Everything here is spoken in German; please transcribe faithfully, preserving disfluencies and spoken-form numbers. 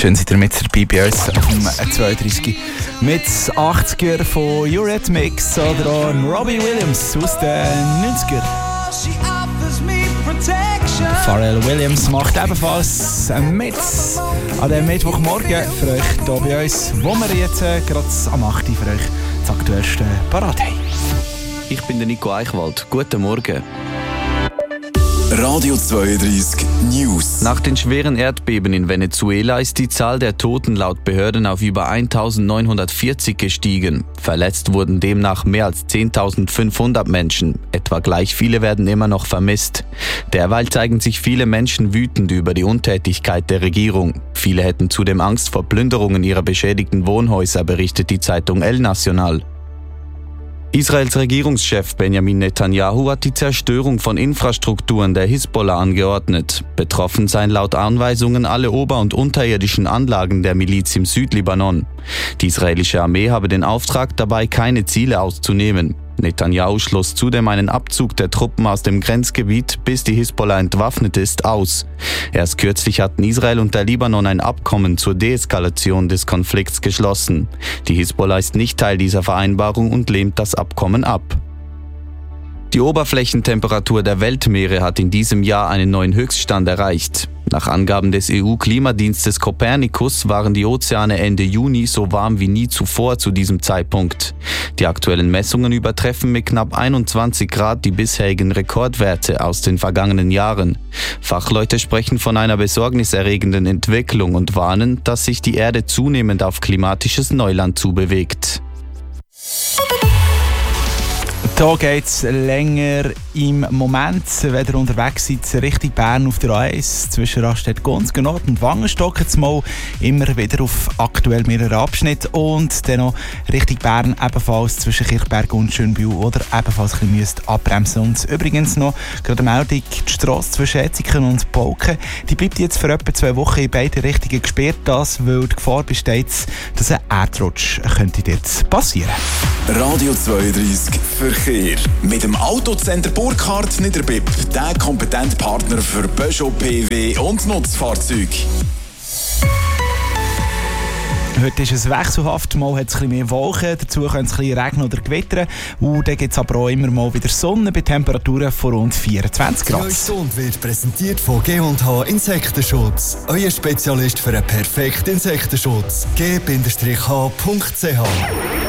Schön seid ihr mit dabei bei uns auf dem zweiunddreißig mit achtziger von Eurythmics oder auch Robbie Williams aus den neunziger. Pharrell Williams macht ebenfalls mit an diesem Mittwochmorgen für euch hier bei uns, wo wir jetzt äh, gerade am acht Uhr für euch das aktuellste parat haben. Ich bin der Nico Eichwald. Guten Morgen. Radio zweiunddreißig News. Nach den schweren Erdbeben in Venezuela ist die Zahl der Toten laut Behörden auf über eintausendneunhundertvierzig gestiegen. Verletzt wurden demnach mehr als zehntausendfünfhundert Menschen. Etwa gleich viele werden immer noch vermisst. Derweil zeigen sich viele Menschen wütend über die Untätigkeit der Regierung. Viele hätten zudem Angst vor Plünderungen ihrer beschädigten Wohnhäuser, berichtet die Zeitung El Nacional. Israels Regierungschef Benjamin Netanyahu hat die Zerstörung von Infrastrukturen der Hisbollah angeordnet. Betroffen seien laut Anweisungen alle ober- und unterirdischen Anlagen der Miliz im Südlibanon. Die israelische Armee habe den Auftrag, dabei keine Ziele auszunehmen. Netanyahu schloss zudem einen Abzug der Truppen aus dem Grenzgebiet, bis die Hisbollah entwaffnet ist, aus. Erst kürzlich hatten Israel und der Libanon ein Abkommen zur Deeskalation des Konflikts geschlossen. Die Hisbollah ist nicht Teil dieser Vereinbarung und lehnt das Abkommen ab. Die Oberflächentemperatur der Weltmeere hat in diesem Jahr einen neuen Höchststand erreicht. Nach Angaben des E U-Klimadienstes Copernicus waren die Ozeane Ende Juni so warm wie nie zuvor zu diesem Zeitpunkt. Die aktuellen Messungen übertreffen mit knapp einundzwanzig Grad die bisherigen Rekordwerte aus den vergangenen Jahren. Fachleute sprechen von einer besorgniserregenden Entwicklung und warnen, dass sich die Erde zunehmend auf klimatisches Neuland zubewegt. Hier geht es länger im Moment, wenn ihr unterwegs seid, Richtung Bern auf der A eins, zwischen Raststätte Gonskenoth und Wangenstock, jetzt mal immer wieder auf aktuell mehrere Abschnitte und dann noch Richtung Bern ebenfalls zwischen Kirchberg und Schönbühl oder ebenfalls ein bisschen müsst abbremsen. Und übrigens noch gerade eine Meldung, die Strasse zwischen Etziken und Pauken, die bleibt jetzt für etwa zwei Wochen in beide Richtungen gesperrt, das, weil die Gefahr besteht, dass ein Erdrutsch könnte dort passieren. Radio zweiunddreißig Verkehr. Mit dem Autocenter Burkhardt Niederbipp, der kompetente Partner für Peugeot, P W und Nutzfahrzeuge. Heute ist es wechselhaft, mal hat es ein bisschen mehr Wolken, dazu kann es ein bisschen regnen oder gewittern. Und dann gibt es aber auch immer mal wieder Sonne bei Temperaturen von rund vierundzwanzig Grad. Die Stunde wird präsentiert von G und H Insektenschutz. Euer Spezialist für einen perfekten Insektenschutz. G H Punkt C H